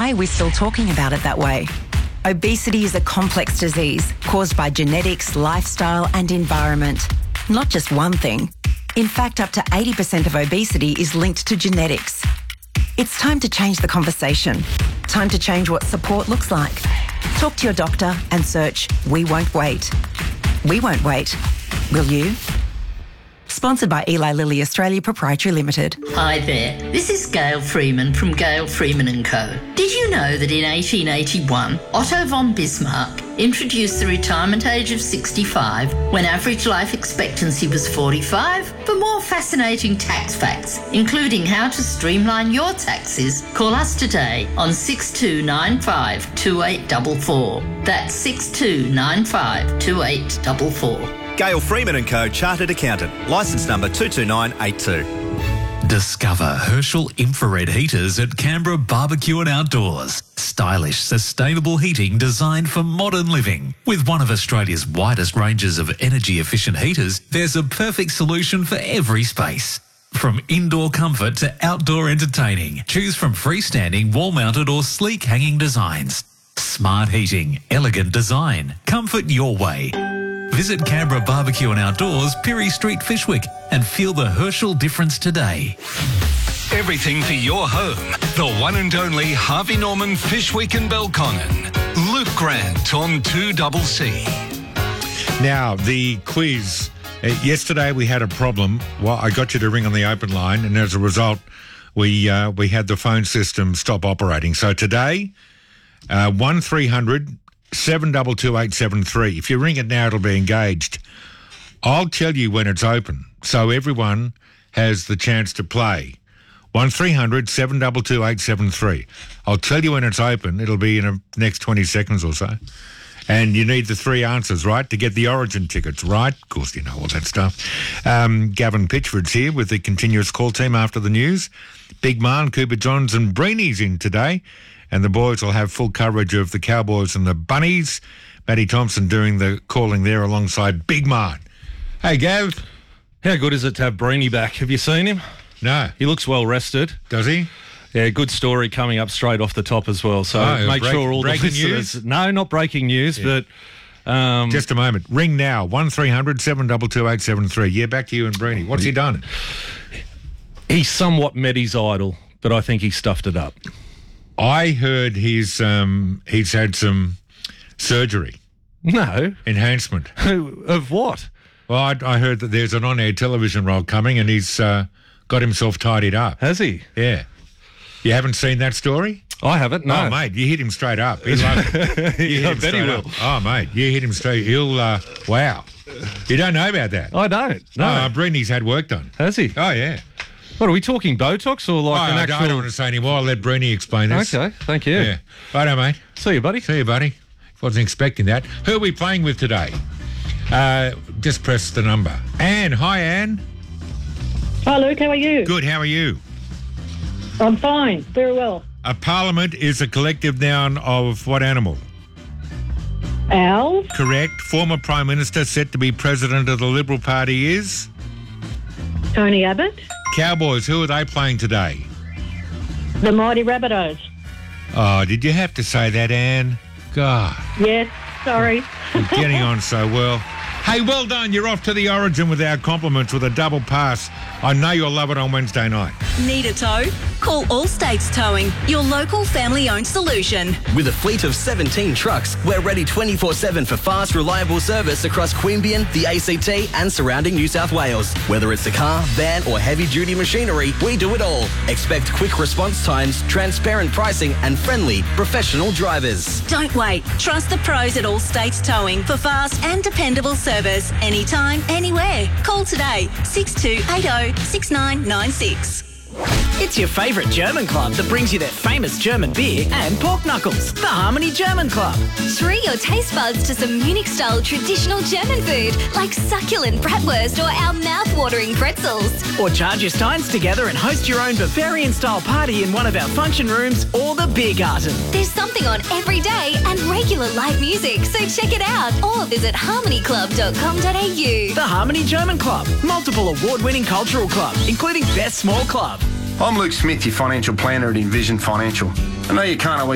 why are we still talking about it that way? Obesity is a complex disease caused by genetics, lifestyle and environment. Not just one thing. In fact, up to 80% of obesity is linked to genetics. It's time to change the conversation. Time to change what support looks like. Talk to your doctor and search We Won't Wait. We won't wait. Will you? Sponsored by Eli Lilly Australia Proprietary Limited. Hi there, this is Gail Freeman from Gail Freeman & Co. Did you know that in 1881, Otto von Bismarck introduced the retirement age of 65 when average life expectancy was 45? For more fascinating tax facts, including how to streamline your taxes, call us today on 6295 2844. That's 6295 2844. Gail Freeman & Co. Chartered Accountant. Licence number 22982. Discover Herschel infrared heaters at Canberra Barbecue and Outdoors. Stylish, sustainable heating designed for modern living. With one of Australia's widest ranges of energy-efficient heaters, there's a perfect solution for every space. From indoor comfort to outdoor entertaining, choose from freestanding, wall-mounted or sleek hanging designs. Smart heating, elegant design, comfort your way. Visit Canberra Barbecue and Outdoors, Pirie Street, Fishwick, and feel the Herschel difference today. Everything for your home. The one and only Harvey Norman Fishwick and Belconnen. Luke Grant on 2CC. Now, the quiz. Yesterday we had a problem. Well, I got you to ring on the open line, and as a result, we had the phone system stop operating. So today, 1300 722 873. If you ring it now, it'll be engaged. I'll tell you when it's open, so everyone has the chance to play. 1300 722 873. I'll tell you when it's open. It'll be in the next 20 seconds or so. And you need the three answers, right, to get the Origin tickets, right? Of course, you know all that stuff. Gavin Pitchford's here with the continuous call team after the news. Big Man, Cooper Johns and Breeny's in today. And the boys will have full coverage of the Cowboys and the Bunnies. Matty Thompson doing the calling there alongside Big Man. Hey, Gav. How good is it to have Breeny back? Have you seen him? No. He looks well rested. Does he? Yeah, good story coming up straight off the top as well. So make sure all the listeners... News? No, not breaking news, but... Just a moment. Ring now. 1300 722 873. Yeah, back to you and Breeny. What's he done? He somewhat met his idol, but I think he stuffed it up. I heard he's had some surgery. No. Enhancement. Of what? Well, I heard that there's an on-air television role coming and he's got himself tidied up. Has he? Yeah. You haven't seen that story? I haven't, no. Oh, mate, you hit him straight up. He loved it. I bet he will. Oh, mate, you hit him straight. He'll, wow. You don't know about that? I don't, no. Breeny's had work done. Has he? Oh, yeah. What, are we talking Botox or like an actual... I don't want to say anymore. I'll let Breeny explain this. Okay, thank you. Yeah. Righto, mate. See you, buddy. See you, buddy. Wasn't expecting that. Who are we playing with today? Just press the number. Anne. Hi, Anne. Hi, Luke. How are you? Good. How are you? I'm fine. Very well. A parliament is a collective noun of what animal? Owl. Correct. Former Prime Minister set to be President of the Liberal Party is? Tony Abbott. Cowboys, who are they playing today? The Mighty Rabbitohs. Oh, did you have to say that, Anne? God. Yes, sorry. You're getting on so well. Hey, well done. You're off to the Origin with our compliments with a double pass. I know you'll love it on Wednesday night. Need a tow? Call All States Towing, your local family-owned solution. With a fleet of 17 trucks, we're ready 24/7 for fast, reliable service across Queanbeyan, the ACT and surrounding New South Wales. Whether it's a car, van or heavy-duty machinery, we do it all. Expect quick response times, transparent pricing and friendly, professional drivers. Don't wait. Trust the pros at All States Towing for fast and dependable service anytime, anywhere. Call today, 6280 6996. It's your favourite German club that brings you their famous German beer and pork knuckles, the Harmony German Club. Treat your taste buds to some Munich-style traditional German food like succulent bratwurst or our mouth-watering pretzels. Or charge your steins together and host your own Bavarian-style party in one of our function rooms or the Biergarten. There's something on every day and regular live music, so check it out or visit harmonyclub.com.au. The Harmony German Club, multiple award-winning cultural club, including Best Small Club. I'm Luke Smith, your financial planner at Envision Financial. I know you can't always